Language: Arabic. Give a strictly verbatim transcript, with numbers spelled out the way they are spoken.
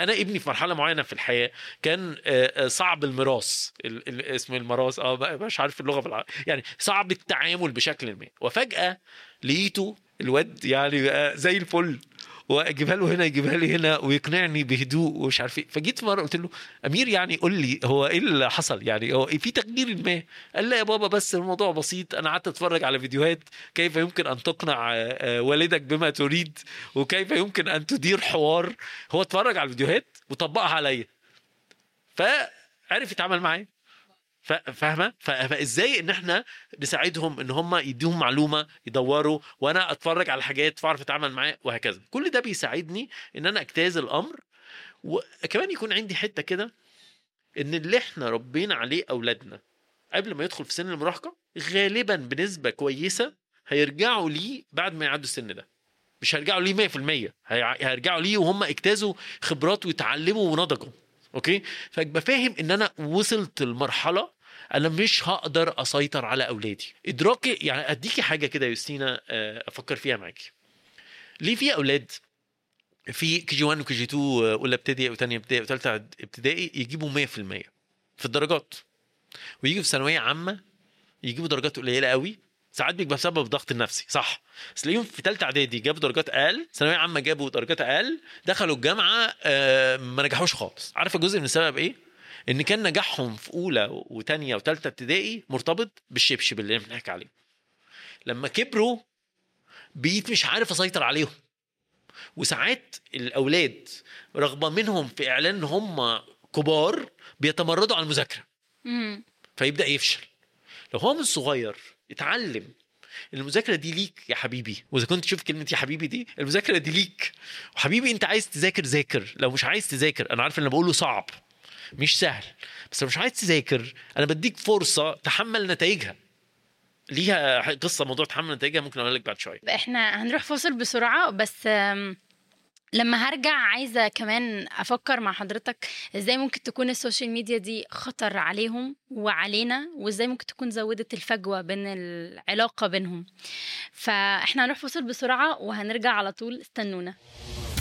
يعني انا ابني في مرحله معينه في الحياه كان صعب الميراث، اسمه الميراث اه مش عارف اللغه بالعربي، يعني صعب التعامل بشكل ما، وفجاه لقيته الواد يعني زي الفل، واجيبها له هنا يجيبها لي هنا ويقنعني بهدوء ومش عارف ايه. فجيت في مره قلت له امير يعني قول لي هو ايه اللي حصل، يعني هو في تغيير ما؟ قال لا يا بابا بس الموضوع بسيط، انا قعدت اتفرج على فيديوهات كيف يمكن ان تقنع والدك بما تريد وكيف يمكن ان تدير حوار. هو اتفرج على الفيديوهات وطبقها عليا فعرف يتعامل معايا. فاهمه؟ فازاي ان احنا نساعدهم ان هم يديهم معلومه يدوروا، وانا اتفرج على حاجات فاعرف اتعامل معاه وهكذا. كل ده بيساعدني ان انا اجتاز الامر. وكمان يكون عندي حته كده ان اللي احنا ربينا عليه اولادنا قبل ما يدخل في سن المراهقه غالبا بنسبه كويسه هيرجعوا ليه بعد ما يعدوا السن ده. مش هيرجعوا ليه مية في المية، هيرجعوا ليه وهم اجتازوا خبرات ويتعلموا ونضجوا. اوكي؟ فابقى فاهم ان انا وصلت المرحله انا مش هقدر اسيطر على اولادي. ادراكي يعني اديكي حاجه كده يا يوستينا افكر فيها معاكي. ليه في اولاد في كي جي واحد وكي جي اتنين اولى ابتدائي وثانيه ابتدائي وثالثه ابتدائي يجيبوا مية في المية في الدرجات، ويجي في ثانويه عامه يجيبوا درجات قليله قوي، ساعات بيبقى بسبب الضغط النفسي صح، بس ليهم في ثالثه اعدادي جابوا درجات اقل، ثانويه عامه جابوا درجات اقل، دخلوا الجامعه ما نجحوش خالص. عارفه جزء من السبب ايه؟ ان كان نجاحهم في اولى وثانيه وثالثه ابتدائي مرتبط بالشبشب اللي بنحكي عليه. لما كبروا بقيت مش عارف اسيطر عليهم. وساعات الاولاد رغبه منهم في اعلان ان هم كبار بيتمردوا على المذاكره فيبدا يفشل. لو هو من صغير اتعلم المذاكره دي ليك يا حبيبي، واذا كنت تشوف كلمه يا حبيبي دي، المذاكره دي ليك وحبيبي انت عايز تذاكر ذاكر، لو مش عايز تذاكر انا عارف ان انا بقوله صعب مش سهل، بس لو مش عايز تذاكر انا بديك فرصه تحمل نتائجها. ليها قصه موضوع تحمل نتائجها ممكن اقول لك بعد شويه. احنا هنروح فاصل بسرعه، بس لما هرجع عايزة كمان أفكر مع حضرتك إزاي ممكن تكون السوشيال ميديا دي خطر عليهم وعلينا، وإزاي ممكن تكون زودت الفجوة بين العلاقة بينهم. فإحنا هنروح فاصل بسرعة وهنرجع على طول، استنونا.